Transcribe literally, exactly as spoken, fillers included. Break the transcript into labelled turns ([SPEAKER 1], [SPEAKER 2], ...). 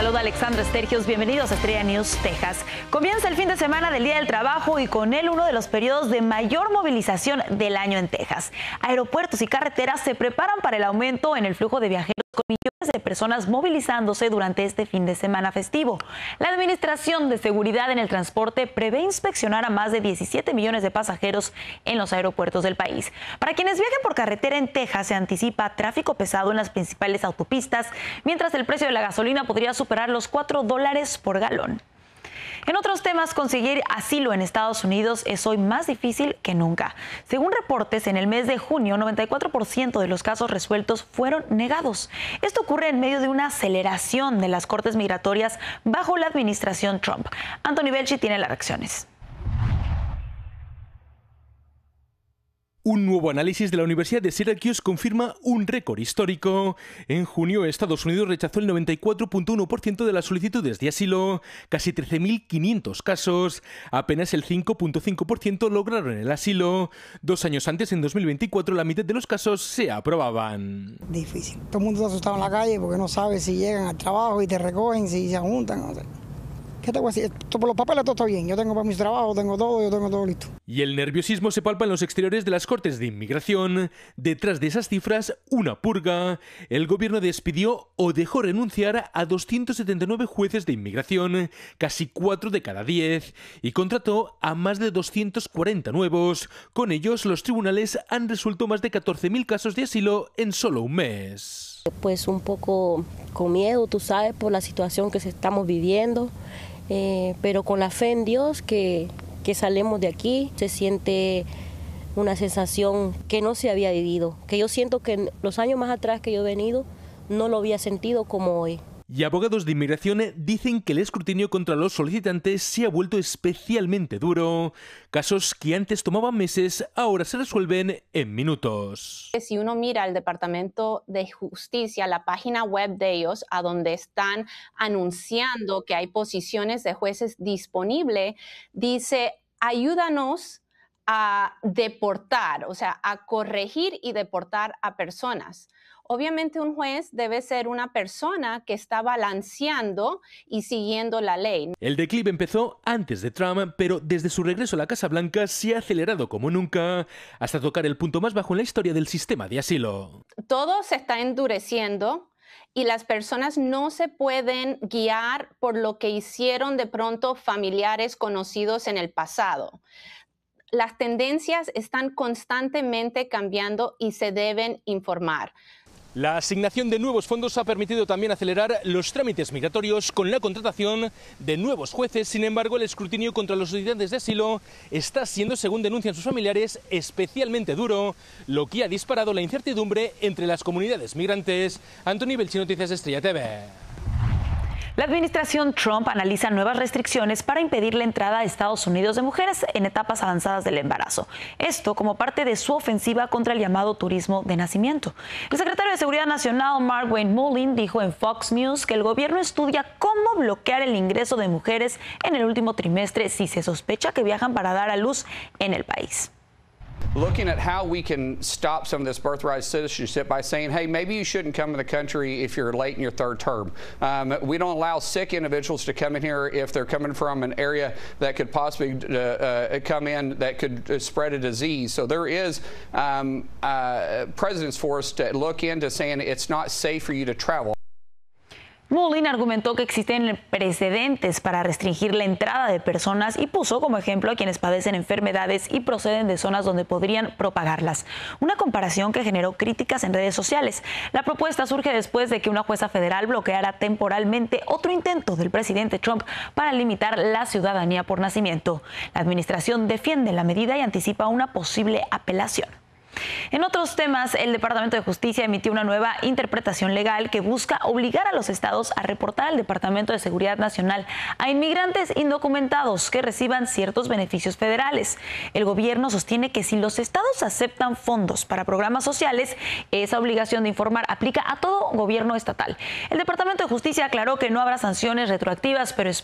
[SPEAKER 1] saluda Alexandra Estergios. Bienvenidos a Estrella News Texas. Comienza el fin de semana del Día del Trabajo y con él uno de los periodos de mayor movilización del año en Texas. Aeropuertos y carreteras se preparan para el aumento en el flujo de viajeros, con millones de personas movilizándose durante este fin de semana festivo. La Administración de Seguridad en el Transporte prevé inspeccionar a más de diecisiete millones de pasajeros en los aeropuertos del país. Para quienes viajen por carretera en Texas, se anticipa tráfico pesado en las principales autopistas, mientras el precio de la gasolina podría superar los cuatro dólares por galón. En otros temas, conseguir asilo en Estados Unidos es hoy más difícil que nunca. Según reportes, en el mes de junio, noventa y cuatro por ciento de los casos resueltos fueron negados. Esto ocurre en medio de una aceleración de las cortes migratorias bajo la administración Trump. Anthony Belchi tiene las reacciones.
[SPEAKER 2] Un nuevo análisis de la Universidad de Syracuse confirma un récord histórico. En junio, Estados Unidos rechazó el noventa y cuatro punto uno por ciento de las solicitudes de asilo, casi trece mil quinientos casos. Apenas el cinco punto cinco por ciento lograron el asilo. Dos años antes, en dos mil veinticuatro, la mitad de los casos se aprobaban.
[SPEAKER 3] Difícil. Todo el mundo está asustado en la calle porque no sabe si llegan al trabajo y te recogen, si se juntan. No sé. ¿Qué te voy a decir? Por los papeles todo está bien. Yo tengo para mis trabajos, tengo todo, yo tengo todo listo.
[SPEAKER 2] Y el nerviosismo se palpa en los exteriores de las cortes de inmigración. Detrás de esas cifras, una purga. El gobierno despidió o dejó renunciar a doscientos setenta y nueve jueces de inmigración, casi cuatro de cada diez, y contrató a más de doscientos cuarenta nuevos. Con ellos, los tribunales han resuelto más de catorce mil casos de asilo en solo un mes.
[SPEAKER 4] Pues un poco con miedo, tú sabes, por la situación que estamos viviendo. Eh, pero con la fe en Dios que, que salimos de aquí, se siente una sensación que no se había vivido, que yo siento que en los años más atrás que yo he venido no lo había sentido como hoy.
[SPEAKER 2] Y abogados de inmigración dicen que el escrutinio contra los solicitantes se ha vuelto especialmente duro. Casos que antes tomaban meses, ahora se resuelven en minutos.
[SPEAKER 5] Si uno mira el Departamento de Justicia, la página web de ellos, a donde están anunciando que hay posiciones de jueces disponibles, dice, ayúdanos a deportar, o sea, a corregir y deportar a personas. Obviamente un juez debe ser una persona que está balanceando y siguiendo la ley.
[SPEAKER 2] El declive empezó antes de Trump, pero desde su regreso a la Casa Blanca se ha acelerado como nunca, hasta tocar el punto más bajo en la historia del sistema de asilo.
[SPEAKER 5] Todo se está endureciendo y las personas no se pueden guiar por lo que hicieron de pronto familiares conocidos en el pasado. Las tendencias están constantemente cambiando y se deben informar.
[SPEAKER 2] La asignación de nuevos fondos ha permitido también acelerar los trámites migratorios con la contratación de nuevos jueces. Sin embargo, el escrutinio contra los solicitantes de asilo está siendo, según denuncian sus familiares, especialmente duro, lo que ha disparado la incertidumbre entre las comunidades migrantes. Anthony Belchi, Noticias Estrella T V.
[SPEAKER 1] La administración Trump analiza nuevas restricciones para impedir la entrada a Estados Unidos de mujeres en etapas avanzadas del embarazo. Esto como parte de su ofensiva contra el llamado turismo de nacimiento. El secretario de Seguridad Nacional, Mark Wayne Mullin, dijo en Fox News que el gobierno estudia cómo bloquear el ingreso de mujeres en el último trimestre si se sospecha que viajan para dar a luz en el país.
[SPEAKER 6] Looking at how we can stop some of this birthright citizenship by saying, hey, maybe you shouldn't come to the country if you're late in your third term. Um, we don't allow sick individuals to come in here if they're coming from an area that could possibly uh, uh, come in that could uh, spread a disease. So there is um, uh, precedents for us to look into saying it's not safe for you to travel.
[SPEAKER 1] Mullin argumentó que existen precedentes para restringir la entrada de personas y puso como ejemplo a quienes padecen enfermedades y proceden de zonas donde podrían propagarlas. Una comparación que generó críticas en redes sociales. La propuesta surge después de que una jueza federal bloqueara temporalmente otro intento del presidente Trump para limitar la ciudadanía por nacimiento. La administración defiende la medida y anticipa una posible apelación. En otros temas, el Departamento de Justicia emitió una nueva interpretación legal que busca obligar a los estados a reportar al Departamento de Seguridad Nacional a inmigrantes indocumentados que reciban ciertos beneficios federales. El gobierno sostiene que si los estados aceptan fondos para programas sociales, esa obligación de informar aplica a todo gobierno estatal. El Departamento de Justicia aclaró que no habrá sanciones retroactivas, pero